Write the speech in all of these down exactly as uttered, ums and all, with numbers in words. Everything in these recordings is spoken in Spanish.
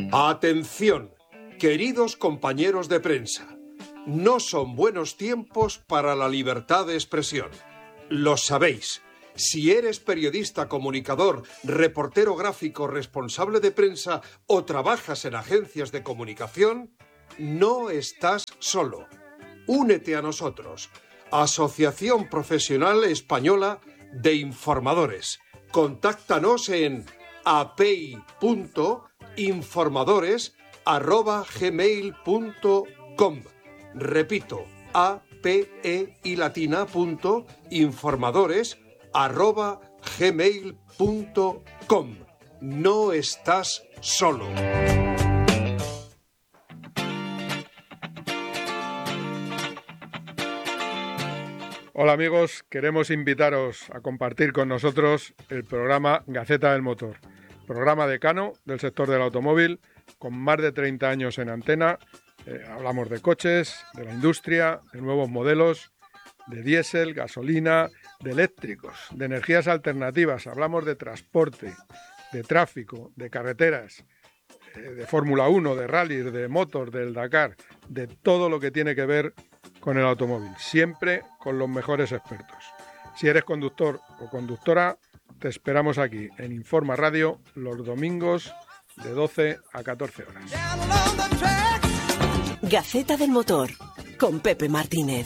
Atención, queridos compañeros de prensa. No son buenos tiempos para la libertad de expresión. Lo sabéis. Si eres periodista, comunicador, reportero gráfico, responsable de prensa o trabajas en agencias de comunicación, no estás solo. Únete a nosotros. Asociación Profesional Española de Informadores. Contáctanos en apei.informadores arroba gmail punto com. Repito, ape y latina punto informadores arroba gmail punto com. No estás solo. Hola amigos, queremos invitaros a compartir con nosotros el programa Gaceta del Motor, programa decano del sector del automóvil, con más de treinta años en antena. Eh, hablamos de coches, de la industria, de nuevos modelos, de diésel, gasolina, de eléctricos, de energías alternativas. Hablamos de transporte, de tráfico, de carreteras, eh, de Fórmula uno, de rally, de motos, del Dakar, de todo lo que tiene que ver con el automóvil, siempre con los mejores expertos. Si eres conductor o conductora, te esperamos aquí en Informa Radio los domingos de doce a catorce horas. Gaceta del Motor, con Pepe Martínez.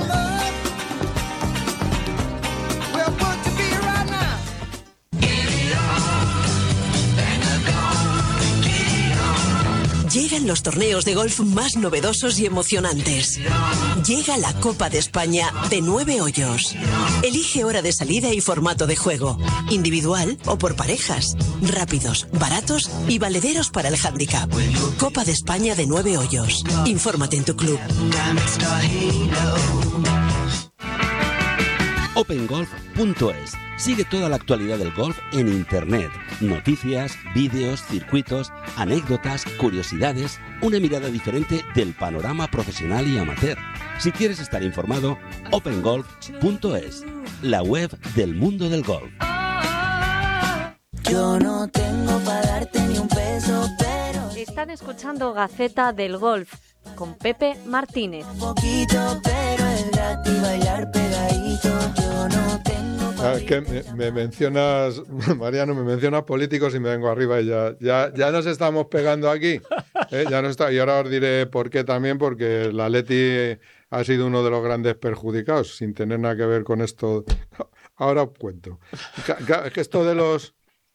Llegan los torneos de golf más novedosos y emocionantes. Llega la Copa de España de nueve hoyos. Elige hora de salida y formato de juego, individual o por parejas, rápidos, baratos y valederos para el hándicap. Copa de España de nueve hoyos. Infórmate en tu club. open golf punto es. Sigue toda la actualidad del golf en Internet. Noticias, vídeos, circuitos, anécdotas, curiosidades, una mirada diferente del panorama profesional y amateur. Si quieres estar informado, open golf punto es, la web del mundo del golf. Yo no tengo para darte ni un peso, pero... Están escuchando Gaceta del Golf con Pepe Martínez. Un poquito, pero es gratis bailar pegadito. Yo no tengo... Ah, que me, me mencionas, Mariano, me mencionas políticos y me vengo arriba y ya, ya, ya nos estamos pegando aquí. ¿eh? Ya no está, y ahora os diré por qué también, porque el Atleti ha sido uno de los grandes perjudicados, sin tener nada que ver con esto. Ahora os cuento. Es que esto de los...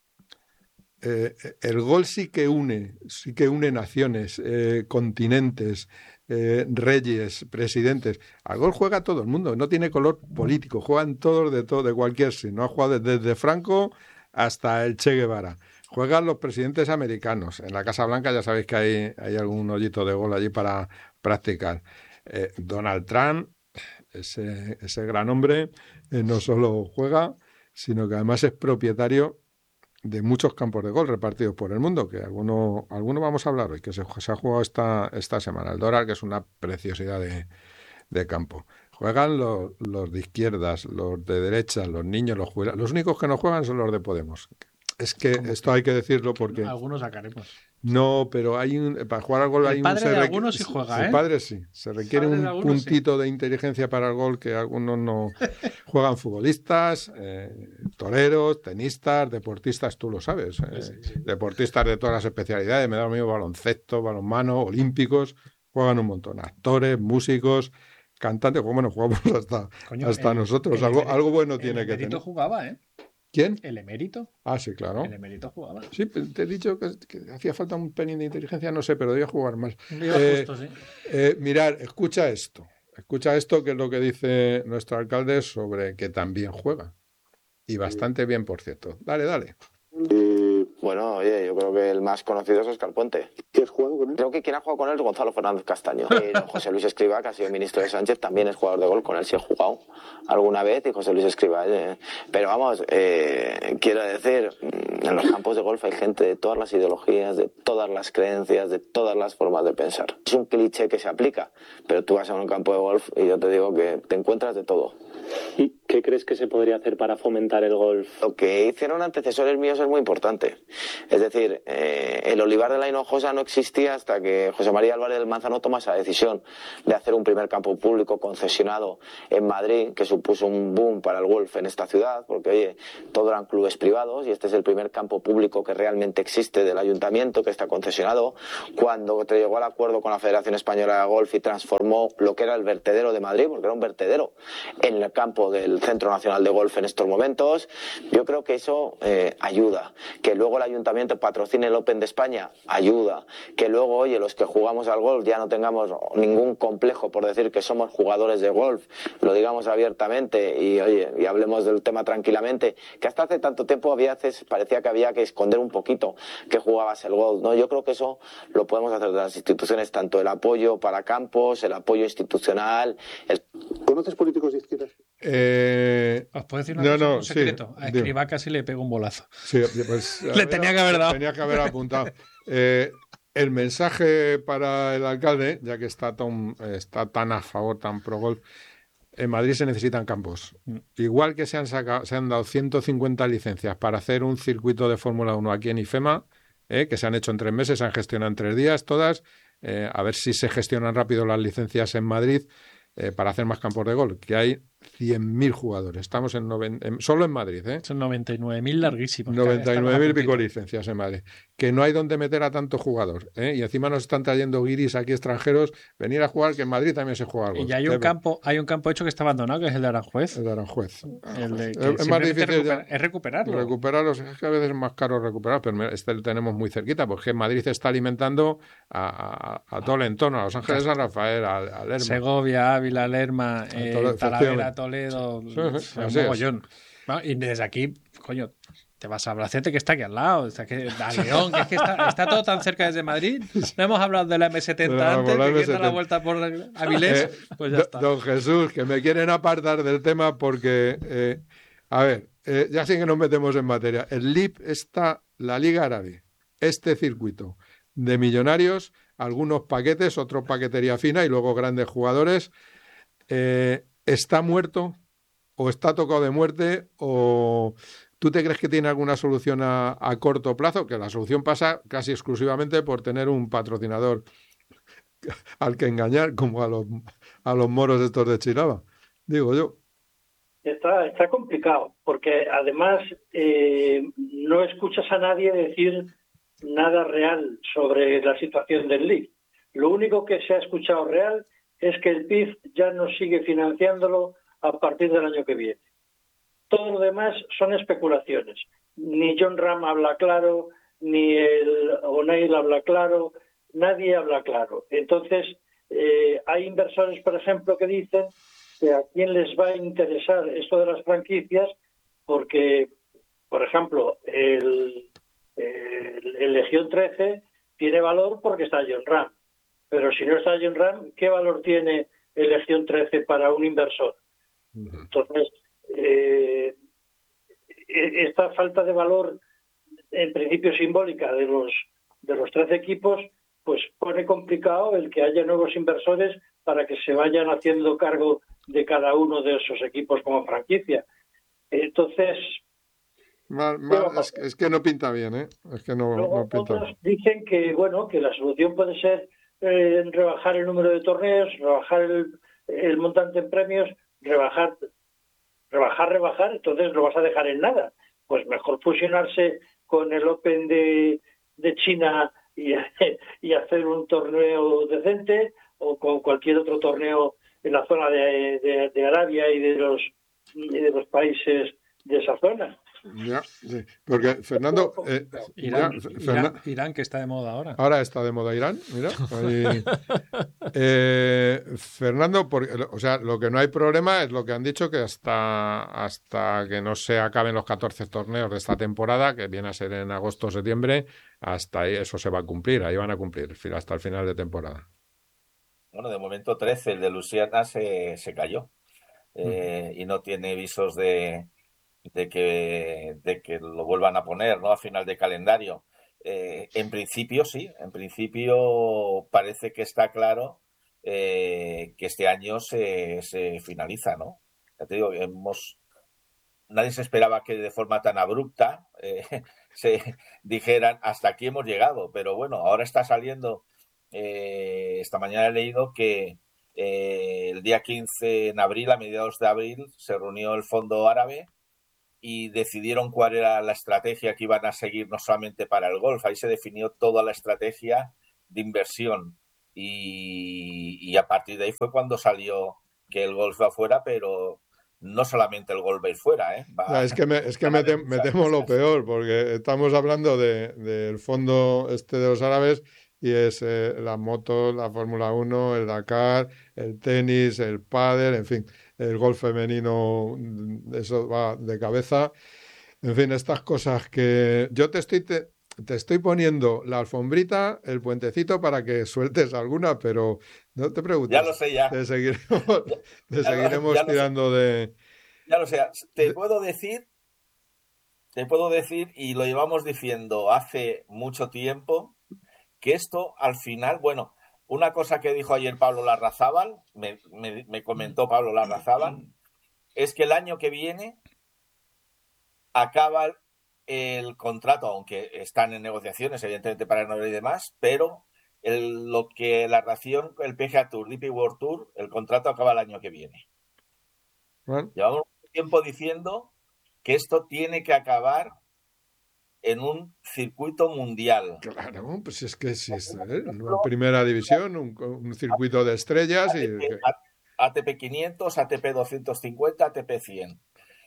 Eh, el gol sí que une, sí que une naciones, eh, continentes, eh, reyes, presidentes. Al gol juega todo el mundo, no tiene color político, juegan todos de todo, de cualquier signo. Ha jugado desde Franco hasta el Che Guevara. Juegan los presidentes americanos. En la Casa Blanca ya sabéis que hay, hay algún hoyito de gol allí para practicar. Eh, Donald Trump, ese, ese gran hombre, eh, no solo juega, sino que además es propietario de muchos campos de golf repartidos por el mundo, que alguno, alguno vamos a hablar hoy, que se, se ha jugado esta, esta semana. El Doral, que es una preciosidad de, de campo. Juegan los, los de izquierdas, los de derechas, los niños, los jubilados. Los únicos que no juegan son los de Podemos. Es que esto hay que decirlo porque... Algunos sacaremos. No, pero hay un, para jugar al gol hay un... El padre de algunos sí juega, ¿eh? El padre sí. Se requiere un algunos, puntito sí. de inteligencia para el gol que algunos no... Juegan futbolistas, eh, toreros, tenistas, deportistas, tú lo sabes. Eh, sí, sí. Deportistas de todas las especialidades, me da lo mismo baloncesto, balonmano, olímpicos, juegan un montón. Actores, músicos, cantantes, bueno, jugamos hasta, Coño, hasta el, nosotros. El algo, emerito, algo bueno tiene que tener. El emérito jugaba, ¿eh? ¿Quién? ¿El emérito? Ah, sí, claro. El emérito jugaba. Sí, te he dicho que, que hacía falta un pelín de inteligencia, no sé, pero debía jugar más. Eh, justo, sí. eh, mirar, escucha esto. Escucha esto, que es lo que dice nuestro alcalde sobre que también juega. Y bastante bien, por cierto. Dale, dale. Y bueno, oye, yo creo que el más conocido es Óscar Puente. ¿Qué has jugado con él? Creo que quien ha jugado con él es Gonzalo Fernández Castaño. Y don José Luis Escrivá, que ha sido ministro de Sánchez, también es jugador de golf. Con él sí he jugado alguna vez. Y José Luis Escrivá. Eh. Pero vamos, eh, quiero decir, en los campos de golf hay gente de todas las ideologías, de todas las creencias, de todas las formas de pensar. Es un cliché que se aplica, pero tú vas a un campo de golf y yo te digo que te encuentras de todo. ¿Y qué crees que se podría hacer para fomentar el golf? Lo que hicieron antecesores míos es muy importante. Es decir, eh, el Olivar de la Hinojosa no existía hasta que José María Álvarez del Manzano toma esa decisión de hacer un primer campo público concesionado en Madrid, que supuso un boom para el golf en esta ciudad, porque oye, todo eran clubes privados y este es el primer campo público que realmente existe del ayuntamiento, que está concesionado, cuando te llegó al acuerdo con la Federación Española de Golf y transformó lo que era el vertedero de Madrid, porque era un vertedero en el campo del Centro Nacional de Golf en estos momentos. Yo creo que eso eh, ayuda, que luego el ayuntamiento patrocine el Open de España, ayuda, que luego, oye, los que jugamos al golf ya no tengamos ningún complejo por decir que somos jugadores de golf, lo digamos abiertamente y, oye, y hablemos del tema tranquilamente, que hasta hace tanto tiempo había veces parecía que había que esconder un poquito que jugabas el golf, ¿no? Yo creo que eso lo podemos hacer de las instituciones, tanto el apoyo para campos, el apoyo institucional. El... ¿Conoces políticos de izquierdas? Eh, Os puedo decir una no, cosa, no, un secreto. sí, A Escrivá casi le pego un bolazo. Sí, pues, Le tenía que haber dado. Tenía que haber apuntado. Eh, el mensaje para el alcalde, ya que está tan, está tan a favor, tan pro golf, en Madrid se necesitan campos. Igual que se han, sacado, se han dado ciento cincuenta licencias para hacer un circuito de Fórmula uno aquí en IFEMA, eh, que se han hecho en tres meses, se han gestionado en tres días todas, eh, a ver si se gestionan rápido las licencias en Madrid eh, para hacer más campos de golf, que hay cien mil jugadores. Estamos en, noven, en solo en Madrid. ¿eh? Son noventa y nueve mil larguísimos. noventa y nueve mil pico licencias en Madrid. Que no hay donde meter a tanto jugador. ¿eh? Y encima nos están trayendo guiris aquí extranjeros, venir a jugar, que en Madrid también se juega algo. Y hay un, campo, hay un campo hecho que está abandonado, que es el de Aranjuez. El de Aranjuez. El de, es, es más difícil recuper, es recuperarlo. Recuperarlos, es que a veces es más caro recuperar, pero este lo tenemos muy cerquita, porque Madrid está alimentando a, a, a todo el entorno, a Los Ángeles, San Rafael, a, a Lerma. Segovia, Ávila, Lerma, eh, Toledo, Talavera, Toledo, sí, sí, un mogollón. Bueno, y desde aquí, coño, te vas a Albacete, que está aquí al lado, está aquí, a León, que es que está, está todo tan cerca desde Madrid. No hemos hablado de la eme setenta no, antes, la que da la vuelta por Avilés, eh, pues ya está. Don Jesús, que me quieren apartar del tema porque, eh, a ver, eh, ya sí que nos metemos en materia. El L I P está, la Liga Árabe, este circuito de millonarios, algunos paquetes, otro paquetería fina y luego grandes jugadores, eh, ¿está muerto o está tocado de muerte o tú te crees que tiene alguna solución a, a corto plazo? Que la solución pasa casi exclusivamente por tener un patrocinador al que engañar, como a los, a los moros estos de Chilaba, digo yo. Está, está complicado, porque además eh, no escuchas a nadie decir nada real sobre la situación del L I F. Lo único que se ha escuchado real es que el P I F ya no sigue financiándolo a partir del año que viene. Todo lo demás son especulaciones. Ni John Ram habla claro, ni el O'Neill habla claro, nadie habla claro. Entonces, eh, hay inversores, por ejemplo, que dicen que a quién les va a interesar esto de las franquicias, porque, por ejemplo, el, el, el Legión trece tiene valor porque está John Ram. Pero si no está John Ram, ¿qué valor tiene el Legión trece para un inversor? Entonces, eh, esta falta de valor, en principio simbólica, de los de los trece equipos, pues pone complicado el que haya nuevos inversores para que se vayan haciendo cargo de cada uno de esos equipos como franquicia. Entonces, mal, mal, es, es que no pinta bien, ¿eh? Es que no, no pinta otros bien. Dicen que, bueno, que la solución puede ser eh, rebajar el número de torneos, rebajar el, el montante en premios, rebajar, rebajar, rebajar, entonces lo vas a dejar en nada. Pues mejor fusionarse con el Open de, de China y, y hacer un torneo decente, o con cualquier otro torneo en la zona de, de, de Arabia y de los y de los países de esa zona. Ya, sí. Porque Fernando, eh, Irán, ya, Irán, Fernan... Irán, que está de moda ahora. Ahora está de moda Irán, mira. Ahí... eh, Fernando, por, o sea, lo que no hay problema es lo que han dicho, que hasta, hasta que no se acaben los catorce torneos de esta temporada, que viene a ser en agosto o septiembre, hasta ahí eso se va a cumplir, ahí van a cumplir, hasta el final de temporada. Bueno, de momento trece, el de Luisiana se, se cayó eh, uh-huh. y no tiene visos de, de, que, de que lo vuelvan a poner, ¿no? A final de calendario. Eh, en principio sí, en principio parece que está claro eh, que este año se, se finaliza, ¿no? Ya te digo, hemos... Nadie se esperaba que de forma tan abrupta eh, se dijeran hasta aquí hemos llegado. Pero bueno, ahora está saliendo, eh, esta mañana he leído que eh, el día quince en abril, a mediados de abril, se reunió el Fondo Árabe y decidieron cuál era la estrategia que iban a seguir, no solamente para el golf. Ahí se definió toda la estrategia de inversión y, y a partir de ahí fue cuando salió que el golf va fuera, pero no solamente el golf va a ir fuera, ¿eh? Va, no, es que me, es que me, tem, me temo lo peor, porque estamos hablando de, del fondo este de los árabes y es eh, la moto, la Fórmula uno, el Dakar, el tenis, el pádel, en fin, el golf femenino, eso va de cabeza. En fin, estas cosas que yo te estoy... Te, Te estoy poniendo la alfombrita, el puentecito para que sueltes alguna, pero no te preocupes. Ya lo sé, ya. Te seguiremos, te ya seguiremos lo, ya tirando lo de... Ya lo sé. Te puedo decir, te puedo decir, y lo llevamos diciendo hace mucho tiempo, que esto al final, bueno, una cosa que dijo ayer Pablo Larrazábal, me, me, me comentó Pablo Larrazábal, es que el año que viene acaba el contrato, aunque están en negociaciones, evidentemente, para no y demás, pero el, lo que la relación, el P G A Tour, D P World Tour, el contrato acaba el año que viene. Bueno. Llevamos tiempo diciendo que esto tiene que acabar en un circuito mundial. Claro, pues es que es, es ¿eh? Una primera división, un, un circuito de estrellas. A T P, y... A T P quinientos, A T P doscientos cincuenta, A T P cien.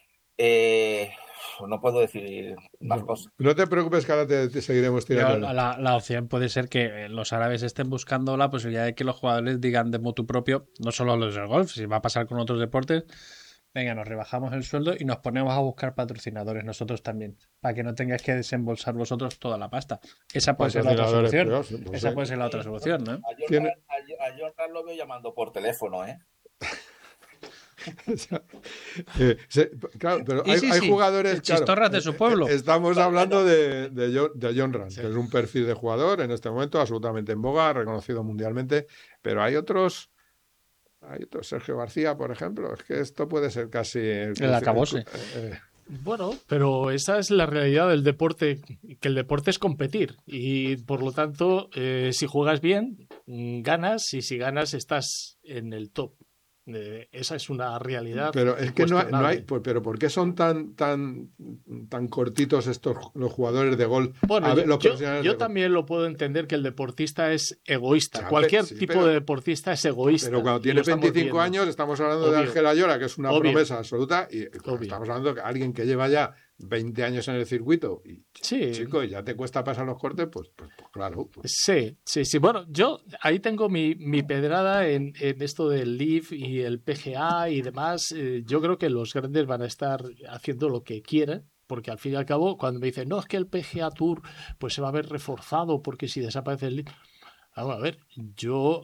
Eh, no puedo decir más no, cosas. No te preocupes que ahora te, te seguiremos tirando. Yo, la, la opción puede ser que los árabes estén buscando la posibilidad de que los jugadores digan de motu propio, no solo los del golf, si va a pasar con otros deportes, venga, nos rebajamos el sueldo y nos ponemos a buscar patrocinadores nosotros también, para que no tengáis que desembolsar vosotros toda la pasta. Esa puede ser la otra solución. Peor, sí, pues Esa sí. puede ser la otra solución, ¿no? A Jordan, a Jordan lo veo llamando por teléfono, ¿eh? eh, se, claro, pero hay, sí, hay sí. jugadores. Chistorras claro, de su pueblo. Estamos hablando de, de, John, de John Ram, sí. que es un perfil de jugador en este momento absolutamente en boga, reconocido mundialmente. Pero hay otros. Hay otros, Sergio García, por ejemplo. Es que esto puede ser casi. El, el acabose. Eh, Bueno, pero esa es la realidad del deporte, que el deporte es competir y por lo tanto, eh, si juegas bien, ganas y si ganas estás en el top. Eh, esa es una realidad. Pero es que no hay, no hay pues, pero ¿por qué son tan tan tan cortitos estos los jugadores de golf? Bueno, ver, yo, los yo, yo también lo puedo entender que el deportista es egoísta. Ya, Cualquier sí, tipo pero, de deportista es egoísta. Pero cuando tiene veinticinco años estamos hablando Obvio. de Ángel Ayora, que es una Obvio. promesa absoluta, y Obvio. estamos hablando de alguien que lleva ya veinte años en el circuito y sí. chico, ya te cuesta pasar los cortes, pues, pues, pues claro. Pues. Sí, sí, sí. Bueno, yo ahí tengo mi, mi pedrada en, en esto del L I V y el P G A y demás. Eh, yo creo que los grandes van a estar haciendo lo que quieran, porque al fin y al cabo, cuando me dicen, no, es que el P G A Tour pues se va a ver reforzado porque si desaparece el L I V. Vamos a ver, yo,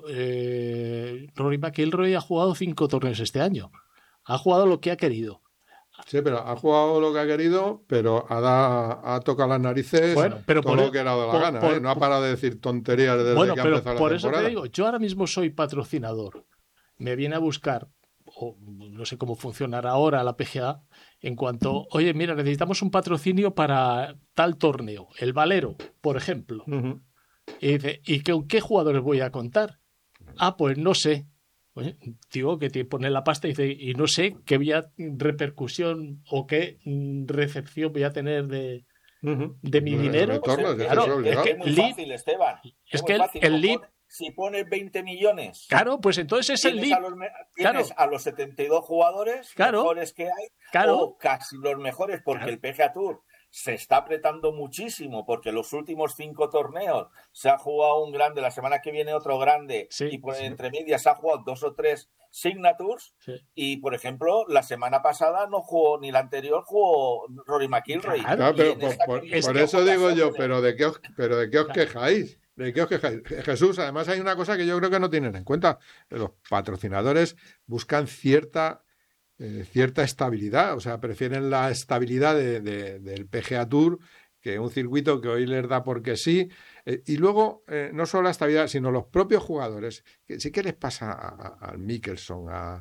eh, Rory McIlroy ha jugado cinco torneos este año. Ha jugado lo que ha querido. Sí, pero ha jugado lo que ha querido, pero ha, da, ha tocado las narices bueno, pero todo por, lo que le ha dado la por, gana. Por, ¿eh? No ha parado de decir tonterías desde bueno, que ha pero empezado por la eso temporada. te digo, yo ahora mismo soy patrocinador. Me viene a buscar, o no sé cómo funcionará ahora la P G A, en cuanto, oye, mira, necesitamos un patrocinio para tal torneo, el Valero, por ejemplo. Uh-huh. Y dice, ¿y con qué jugadores voy a contar? Ah, pues no sé. Oye, digo que te pone la pasta y dice, y no sé qué vía repercusión o qué recepción voy a tener de, uh-huh. de mi bueno, dinero. Retorno, claro, es, es que es muy fácil, Esteban. Es, es que el, el L I V... Si pones veinte millones... Claro, pues entonces es el L I V. A los, tienes claro. a los setenta y dos jugadores claro. mejores que hay, claro. o casi los mejores, porque claro. el P G A Tour se está apretando muchísimo, porque los últimos cinco torneos se ha jugado un grande, la semana que viene otro grande, sí, y por sí. entre medias se ha jugado dos o tres signatures, sí. y por ejemplo, la semana pasada no jugó, ni la anterior jugó Rory McIlroy. Claro, pero por, por, por eso digo yo, pero ¿de qué os, pero de qué os claro. quejáis? ¿De qué os quejáis? Jesús, además hay una cosa que yo creo que no tienen en cuenta. Los patrocinadores buscan cierta... Eh, cierta estabilidad, o sea, prefieren la estabilidad de, de, del P G A Tour que un circuito que hoy les da porque sí, eh, y luego eh, no solo la estabilidad, sino los propios jugadores, que sí que les pasa al Mickelson, a,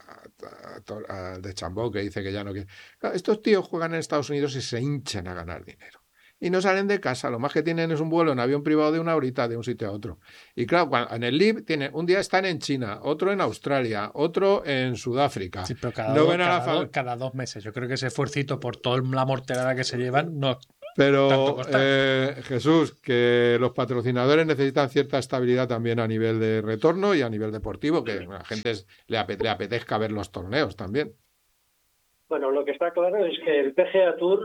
a, a, a de Chambó, que dice que ya no quiere. Claro, estos tíos juegan en Estados Unidos y se hinchan a ganar dinero. y no salen de casa. Lo más que tienen es un vuelo en avión privado de una horita de un sitio a otro. Y claro, cuando, en el Live tienen, un día están en China, otro en Australia, otro en Sudáfrica. Sí, pero cada, no dos, ven a la cada, fam- dos, cada dos meses. Yo creo que ese esfuercito por toda la morterada que se llevan no tanto Pero costar. eh, Jesús, que los patrocinadores necesitan cierta estabilidad también a nivel de retorno y a nivel deportivo, que a la gente es- le, apete- le apetezca ver los torneos también. Bueno, lo que está claro es que el P G A Tour